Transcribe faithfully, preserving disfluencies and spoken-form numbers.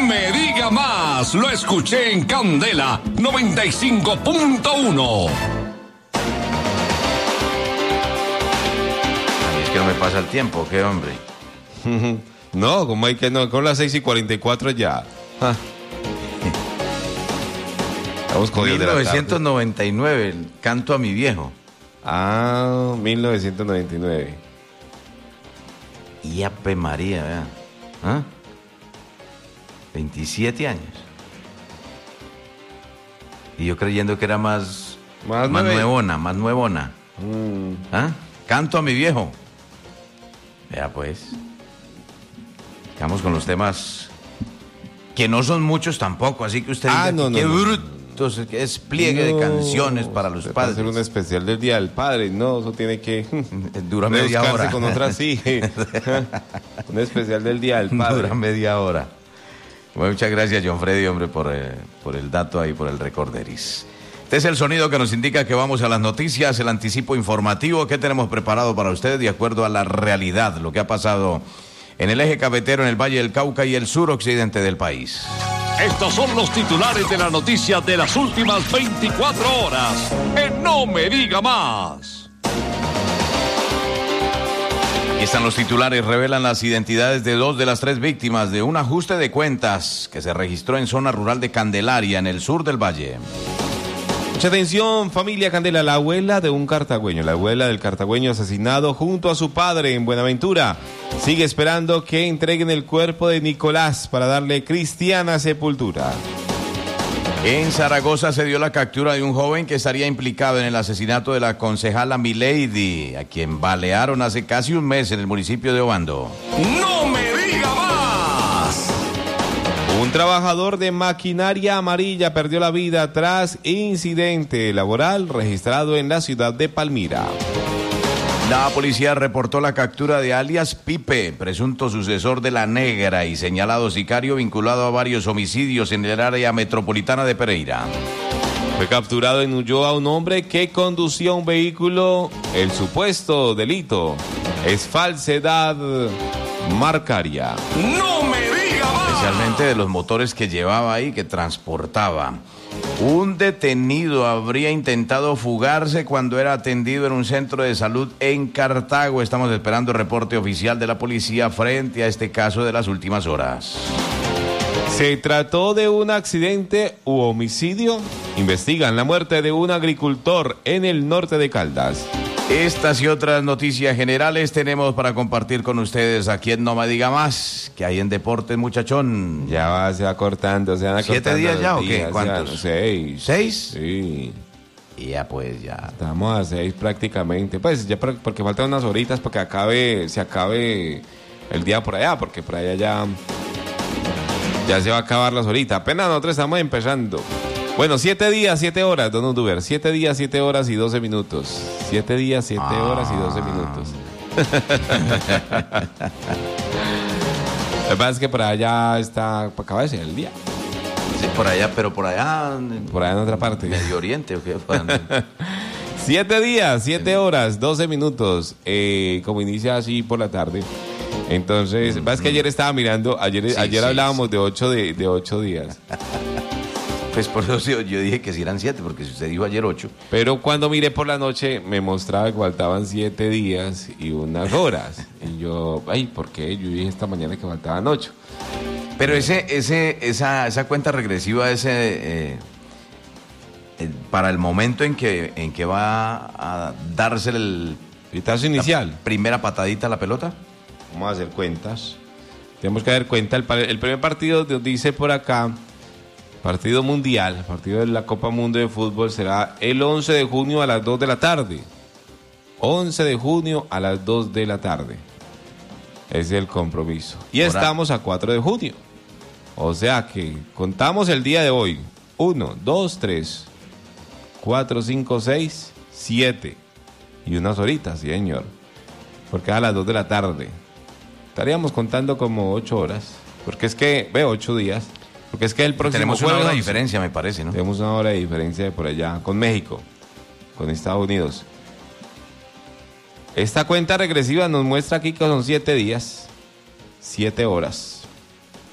me diga más, lo escuché en Candela noventa y cinco punto uno. Es que no me pasa el tiempo, ¿qué hombre? No, como hay que no, con las seis y cuarenta y cuatro ya. Ah. Estamos con mil novecientos noventa y nueve, el Canto a mi viejo. Ah, mil novecientos noventa y nueve. Y Ave María, vean. ¿Ah? veintisiete años. Y yo creyendo que era más, más, más nuevona, más nuevona. Mm. ¿Ah? Canto a mi viejo. Vea pues. Vamos con los temas que no son muchos tampoco, así que usted ah, diga no, que no, qué no, bruto, no. que es pliegue no, de canciones para los padres. Hacer un especial del Día del Padre, no, eso tiene que dura media hora. Con otras sí. Un especial del Día del Padre. Dura media hora. Bueno, muchas gracias, John Freddy, hombre, por, eh, por el dato ahí, por el recorderis. Este es el sonido que nos indica que vamos a las noticias, el anticipo informativo que tenemos preparado para ustedes de acuerdo a la realidad, lo que ha pasado en el eje cafetero, en el Valle del Cauca y el suroccidente del país. Estos son los titulares de la noticia de las últimas veinticuatro horas. En No Me Diga Más. Aquí están los titulares. Revelan las identidades de dos de las tres víctimas de un ajuste de cuentas que se registró en zona rural de Candelaria, en el sur del Valle. Mucha atención, familia Candela. La abuela de un cartagüeño, la abuela del cartagüeño asesinado junto a su padre en Buenaventura, sigue esperando que entreguen el cuerpo de Nicolás para darle cristiana sepultura. En Zaragoza se dio la captura de un joven que estaría implicado en el asesinato de la concejala Milady, a quien balearon hace casi un mes en el municipio de Obando. ¡No me diga más! Un trabajador de maquinaria amarilla perdió la vida tras incidente laboral registrado en la ciudad de Palmira. La policía reportó la captura de alias Pipe, presunto sucesor de La Negra y señalado sicario vinculado a varios homicidios en el área metropolitana de Pereira. Fue capturado en Ulloa un hombre que conducía un vehículo. El supuesto delito es falsedad marcaria. ¡No me diga más! Especialmente de los motores que llevaba ahí, que transportaba. Un detenido habría intentado fugarse cuando era atendido en un centro de salud en Cartago. Estamos esperando el reporte oficial de la policía frente a este caso de las últimas horas. ¿Se trató de un accidente u homicidio? Investigan la muerte de un agricultor en el norte de Caldas. Estas y otras noticias generales tenemos para compartir con ustedes aquí en No Me Diga Más, que hay en Deportes, muchachón. Ya va, se va cortando, se van ¿Siete días ya o qué? Días, ¿Cuántos? Ya, seis. ¿Seis? Sí. Y ya pues, ya. Estamos a seis prácticamente. Pues ya porque faltan unas horitas para que acabe, se acabe el día por allá, porque por allá ya, ya se va a acabar las horitas. Apenas nosotros estamos empezando. Bueno, siete días, siete horas, don Uduber. Siete días, siete horas y doce minutos. Siete días, siete ah. horas y doce minutos. Lo que pasa es que por allá está para acabarse el día. Sí, por allá, pero por allá... Por allá en otra parte. Medio Oriente, ¿o qué? Siete días, siete horas, doce minutos. Eh, como inicia así por la tarde. Entonces, mm-hmm. es que ayer estaba mirando, ayer, sí, ayer sí, hablábamos sí. de ocho de, de ocho días. Pues por eso yo dije que si eran siete, porque si usted dijo ayer ocho. Pero cuando miré por la noche, me mostraba que faltaban siete días y unas horas. Y yo, ay, ¿por qué? Yo dije esta mañana que faltaban ocho. Pero ese, ese, esa, esa cuenta regresiva, ese, eh, eh, para el momento en que, en que va a darse el pitazo inicial, la primera patadita a la pelota. Vamos a hacer cuentas. Tenemos que dar cuenta. El, el primer partido dice por acá. Partido mundial, partido de la Copa Mundo de Fútbol será el once de junio a las dos de la tarde. once de junio a las dos de la tarde. Es el compromiso. Y Ahora. estamos a cuatro de junio. O sea que contamos el día de hoy. uno, dos, tres, cuatro, cinco, seis, siete. Y unas horitas, sí, señor. Porque a las dos de la tarde. Estaríamos contando como ocho horas. Porque es que, veo, ocho días. Porque es que el próximo Tenemos una hora de diferencia, me parece, ¿no? Tenemos una hora de diferencia de por allá, con México, con Estados Unidos. Esta cuenta regresiva nos muestra aquí que son siete días, siete horas.